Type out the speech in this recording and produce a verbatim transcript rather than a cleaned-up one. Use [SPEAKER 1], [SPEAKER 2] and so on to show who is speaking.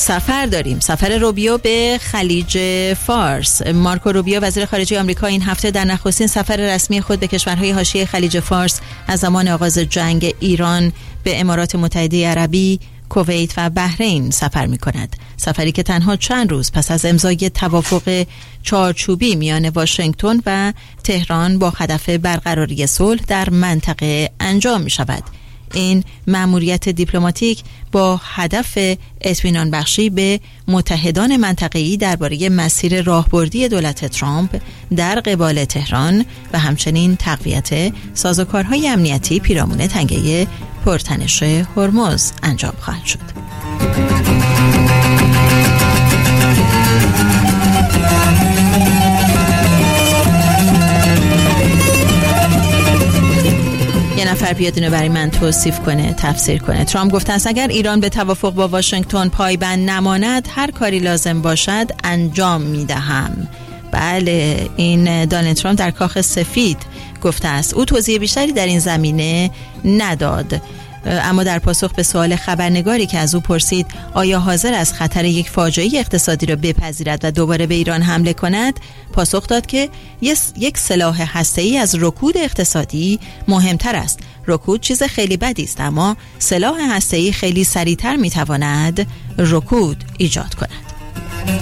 [SPEAKER 1] سفر داریم. سفر روبیو به خلیج فارس. مارکو روبیو وزیر خارجه آمریکا این هفته در نخستین سفر رسمی خود به کشورهای حاشیه خلیج فارس از زمان آغاز جنگ ایران به امارات متحده عربی، کویت و بحرین سفر می کند. سفری که تنها چند روز پس از امضای توافق چارچوبی میان واشنگتن و تهران با هدف برقراری صلح در منطقه انجام می شود. این مأموریت دیپلماتیک با هدف اطمینان بخشی به متحدان منطقه‌ای درباره مسیر راهبردی دولت ترامپ در قبال تهران و همچنین تقویت سازوکارهای امنیتی پیرامون تنگه پرتنش هرمز انجام خواهد شد. یه نفر بیاد اینو برای من توصیف کنه، تفسیر کنه. ترامپ گفته است اگر ایران به توافق با واشنگتن پایبند نماند هر کاری لازم باشد انجام میدهم. بله، این دونالد ترامپ در کاخ سفید گفته است. او توضیح بیشتری در این زمینه نداد، اما در پاسخ به سوال خبرنگاری که از او پرسید آیا حاضر است خطر یک فاجعه اقتصادی را بپذیرد و دوباره به ایران حمله کند، پاسخ داد که یک سلاح هسته‌ای از رکود اقتصادی مهمتر است. رکود چیز خیلی بدی است، اما سلاح هسته‌ای خیلی سریعتر میتواند رکود ایجاد کند.